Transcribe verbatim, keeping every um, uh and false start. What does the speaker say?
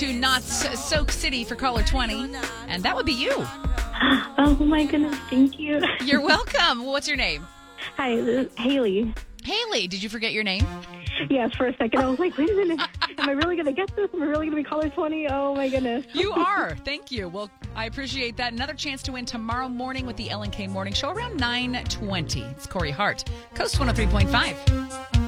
to Knott's Soak City for caller twenty, and that would be you. Oh, my goodness. Thank you. You're welcome. What's your name? Hi, this is Haley. Haley, did you forget your name? Yes, for a second. I was like, wait a minute. Am I really going to get this? Am I really going to be caller twenty? Oh, my goodness. You are. Thank you. Well, I appreciate that. Another chance to win tomorrow morning with the Ellen K Morning Show around nine twenty. It's Corey Hart, Coast one oh three point five.